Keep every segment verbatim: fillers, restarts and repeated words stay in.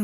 awesome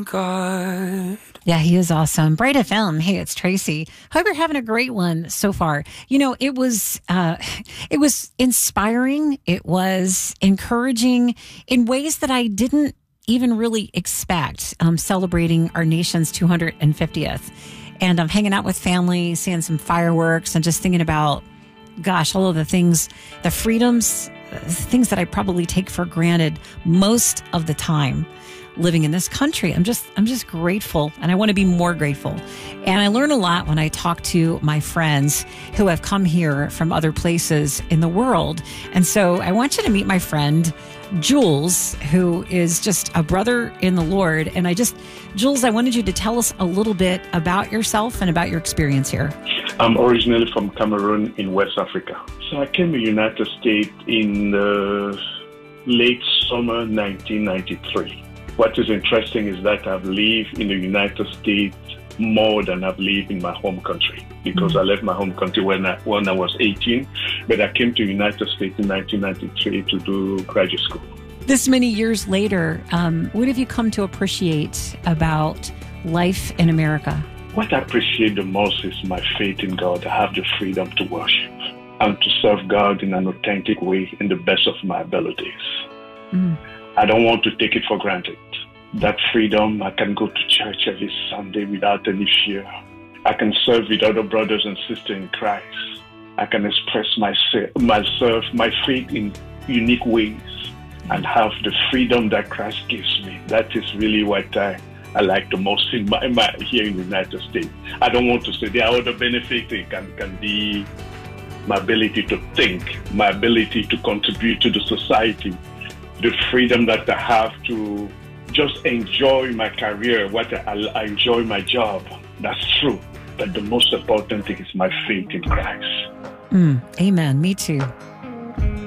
God. Yeah, he is awesome. Bright F M. Hey, it's Tracy. Hope you're having a great one so far. You know, it was uh, it was inspiring. It was encouraging in ways that I didn't even really expect. Um, celebrating our nation's two hundred fiftieth, and I'm hanging out with family, seeing some fireworks, and just thinking about, gosh, all of the things, the freedoms, things that I probably take for granted most of the time living in this country. I'm just, I'm just grateful, and I want to be more grateful. And I learn a lot when I talk to my friends who have come here from other places in the world. And so I want you to meet my friend, Jules, who is just a brother in the Lord. And I just, Jules, I wanted you to tell us a little bit about yourself and about your experience here. I'm originally from Cameroon in West Africa. So I came to the United States in the late summer nineteen ninety-three. What is interesting is that I've lived in the United States more than I've lived in my home country, because mm-hmm. I left my home country when I, when I was eighteen, but I came to the United States in nineteen ninety-three to do graduate school. This many years later, um, what have you come to appreciate about life in America? What I appreciate the most is my faith in God. I have the freedom to worship and to serve God in an authentic way in the best of my abilities. Mm. I don't want to take it for granted. That freedom, I can go to church every Sunday without any fear. I can serve with other brothers and sisters in Christ. I can express myself, myself, my faith in unique ways and have the freedom that Christ gives me. That is really what I, I like the most in my, my here in the United States. I don't want to say there are other benefits. It can, can be my ability to think, my ability to contribute to the society, the freedom that I have to just enjoy my career, what I, I enjoy my job. That's true. But the most important thing is my faith in Christ. Mm, amen. Me too.